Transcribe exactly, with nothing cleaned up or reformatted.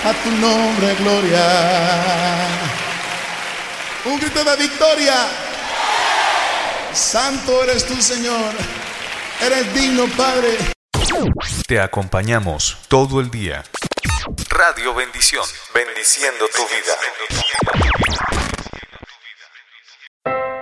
a tu nombre, gloria. Un grito de victoria. Santo eres tú, Señor. Eres digno, Padre. Te acompañamos todo el día. Radio Bendición, bendiciendo tu vida.